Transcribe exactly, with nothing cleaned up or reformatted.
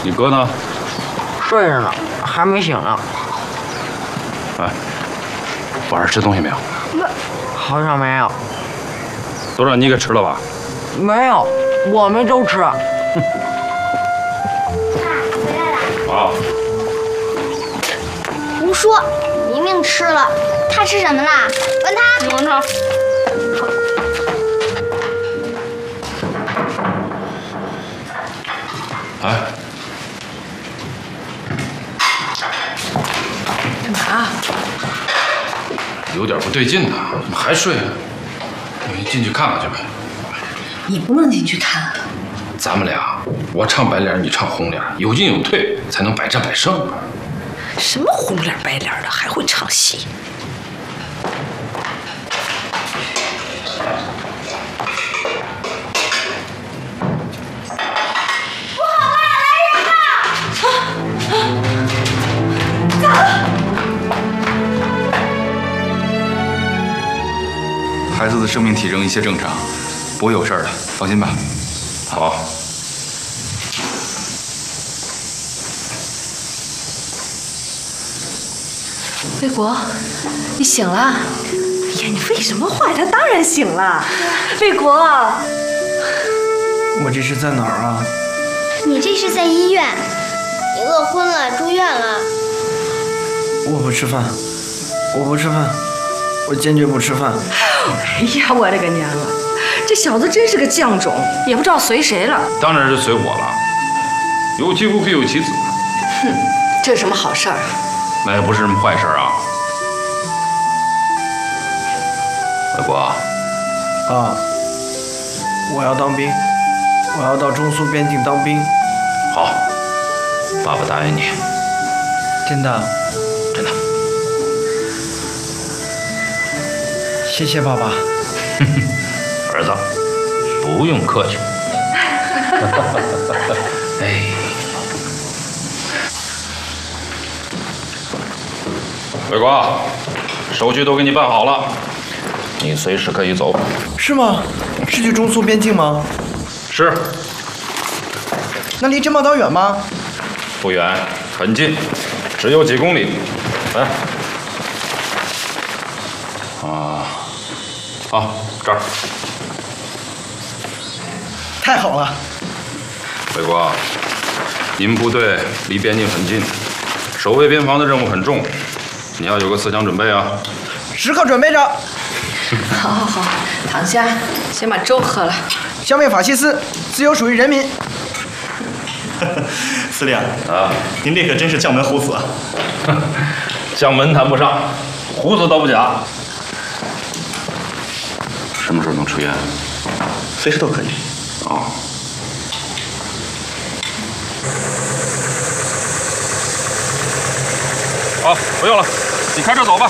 你哥呢？ 睡着呢，还没醒呢。 哎，晚上吃东西没有？ 好像没有。 都让你给吃了吧？ 没有，我们都吃。 爸， 回来了。 啊， 胡说，明明吃了。他吃什么啦？问他。 你问他。 哎， 干嘛？ 有点不对劲呢，怎么还睡啊？你进去看看去呗。 你不能进去看。 咱们俩，我唱白脸，你唱红脸，有进有退，才能百战百胜啊。 什么红脸白脸的，还会唱戏？ 孩子的生命体征一切正常，不会有事儿的，放心吧。 好。 卫国，你醒了？哎呀，你废什么话？他当然醒了。卫国， 我这是在哪儿啊？ 你这是在医院，你饿昏了，住院了。 我不吃饭，我不吃饭，我坚决不吃饭。 哎呀，我的个娘啊！这小子真是个犟种，也不知道随谁了。 当然是随我了。有其父必有其子。 哼，这是什么好事儿？ 那也不是什么坏事啊。卫国， 啊，我要当兵，我要到中苏边境当兵。 好，爸爸答应你。 真的？ 真的。 谢谢爸爸。 儿子，不用客气。哎，卫国，手续都给你办好了，你随时可以走。 是吗？是去中苏边境吗？ 是。 那离珍宝岛远吗？ 不远，很近，只有几公里。来。啊，好，这儿。 太好了。 卫国，你们部队离边境很近，守卫边防的任务很重，你要有个思想准备啊。 时刻准备着。 好好好，躺下，先把粥喝了。 消灭法西斯，自由属于人民。 司令啊， 您这可真是将门虎子啊！ 将门谈不上，胡子都不假。什么时候能出院？ 随时都可以。 哦。好，不用了，你开车走吧。